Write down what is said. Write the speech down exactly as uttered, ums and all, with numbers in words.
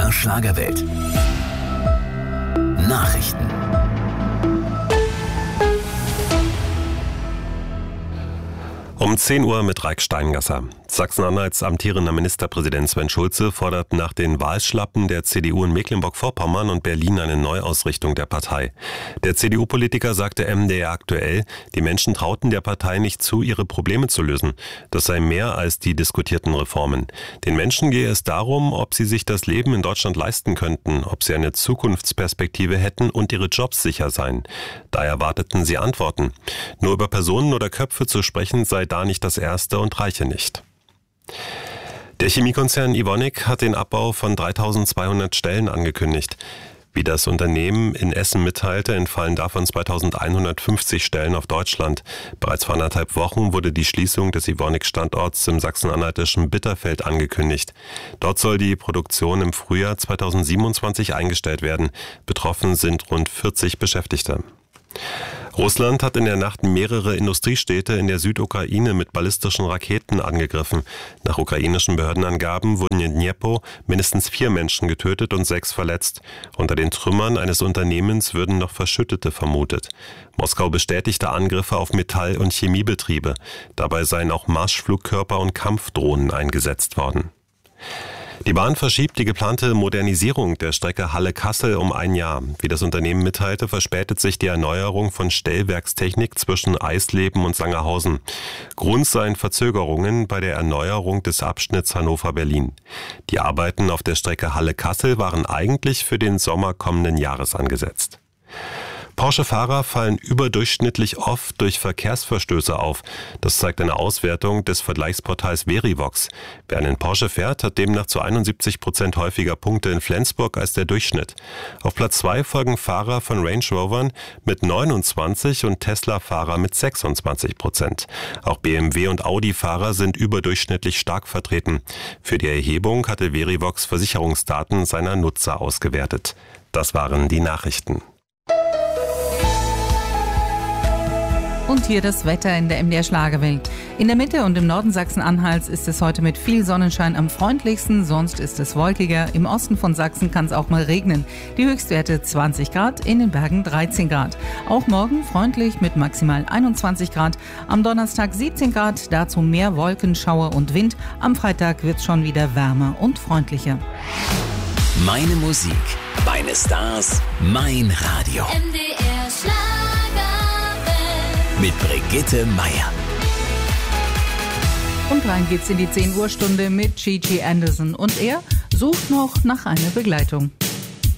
der Schlagerwelt. Nachrichten. Um zehn Uhr mit Raik Steingasser. Sachsen-Anhalts amtierender Ministerpräsident Sven Schulze fordert nach den Wahlschlappen der C D U in Mecklenburg-Vorpommern und Berlin eine Neuausrichtung der Partei. Der C D U-Politiker sagte M D R aktuell, die Menschen trauten der Partei nicht zu, ihre Probleme zu lösen. Das sei mehr als die diskutierten Reformen. Den Menschen gehe es darum, ob sie sich das Leben in Deutschland leisten könnten, ob sie eine Zukunftsperspektive hätten und ihre Jobs sicher seien. Da erwarteten sie Antworten. Nur über Personen oder Köpfe zu sprechen sei da nicht das Erste und reiche nicht. Der Chemiekonzern Evonik hat den Abbau von dreitausendzweihundert Stellen angekündigt. Wie das Unternehmen in Essen mitteilte, entfallen davon zweitausendeinhundertfünfzig Stellen auf Deutschland. Bereits vor anderthalb Wochen wurde die Schließung des Evonik-Standorts im sachsen-anhaltischen Bitterfeld angekündigt. Dort soll die Produktion im Frühjahr zweitausendsiebenundzwanzig eingestellt werden. Betroffen sind rund vierzig Beschäftigte. Russland hat in der Nacht mehrere Industriestädte in der Südukraine mit ballistischen Raketen angegriffen. Nach ukrainischen Behördenangaben wurden in Dnipro mindestens vier Menschen getötet und sechs verletzt. Unter den Trümmern eines Unternehmens würden noch Verschüttete vermutet. Moskau bestätigte Angriffe auf Metall- und Chemiebetriebe. Dabei seien auch Marschflugkörper und Kampfdrohnen eingesetzt worden. Die Bahn verschiebt die geplante Modernisierung der Strecke Halle-Kassel um ein Jahr. Wie das Unternehmen mitteilte, verspätet sich die Erneuerung von Stellwerkstechnik zwischen Eisleben und Sangerhausen. Grund seien Verzögerungen bei der Erneuerung des Abschnitts Hannover-Berlin. Die Arbeiten auf der Strecke Halle-Kassel waren eigentlich für den Sommer kommenden Jahres angesetzt. Porsche-Fahrer fallen überdurchschnittlich oft durch Verkehrsverstöße auf. Das zeigt eine Auswertung des Vergleichsportals Verivox. Wer einen Porsche fährt, hat demnach zu einundsiebzig Prozent häufiger Punkte in Flensburg als der Durchschnitt. Auf Platz zwei folgen Fahrer von Range Rovern mit neunundzwanzig und Tesla-Fahrer mit sechsundzwanzig Prozent. Auch B M W- und Audi-Fahrer sind überdurchschnittlich stark vertreten. Für die Erhebung hatte Verivox Versicherungsdaten seiner Nutzer ausgewertet. Das waren die Nachrichten. Und hier das Wetter in der M D R Schlagerwelt. In der Mitte und im Norden Sachsen-Anhalts ist es heute mit viel Sonnenschein am freundlichsten, sonst ist es wolkiger. Im Osten von Sachsen kann es auch mal regnen. Die Höchstwerte zwanzig Grad, in den Bergen dreizehn Grad. Auch morgen freundlich mit maximal einundzwanzig Grad. Am Donnerstag siebzehn Grad, dazu mehr Wolken, Schauer und Wind. Am Freitag wird es schon wieder wärmer und freundlicher. Meine Musik, meine Stars, mein Radio. M D R Schlager. Mit Brigitte Meier. Und rein geht's in die zehn Uhr Stunde mit Gigi Anderson. Und er sucht noch nach einer Begleitung.